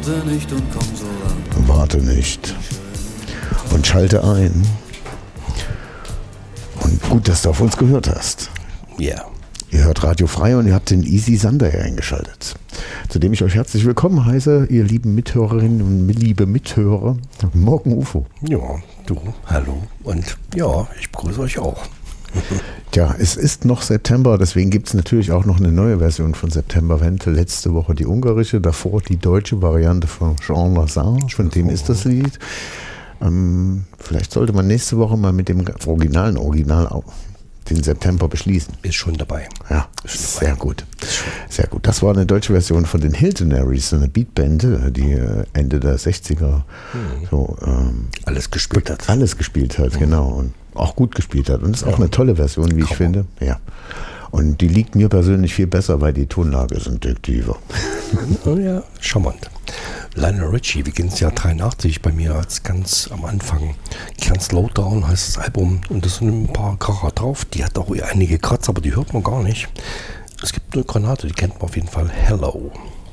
Warte nicht und komm so lang. Warte nicht und schalte ein. Und gut, dass du auf uns gehört hast. Ja. Yeah. Ihr hört Radio Frei und ihr habt den Easy Sander hier eingeschaltet. Zu dem ich euch herzlich willkommen heiße, ihr lieben Mithörerinnen und liebe Mithörer. Morgen UFO. Ja, du, hallo. Und ja, ich begrüße euch auch. Tja, es ist noch September, deswegen gibt es natürlich auch noch eine neue Version von September Wente. Letzte Woche die ungarische, davor die deutsche Variante von Jean Lazare, von dem ist das Lied. Vielleicht sollte man nächste Woche mal mit dem Original auch den September beschließen. Ist schon dabei. Ja, sehr gut. Sehr gut. Das war eine deutsche Version von den Hiltonaries, eine Beatband, die Ende der 60er so, alles gespielt hat. Alles gespielt hat, genau. Und auch gut gespielt hat. Und das ist auch eine tolle Version, wie ich finde. Ja. Und die liegt mir persönlich viel besser, weil die Tonlage ist intuitiver. Oh ja, charmant. Lionel Richie, wir kennen es ja 83 bei mir als ganz am Anfang. Can't Slow Down heißt das Album und da sind ein paar Kracher drauf. Die hat auch einige Kratzer, aber die hört man gar nicht. Es gibt eine Granate, die kennt man auf jeden Fall. Hello.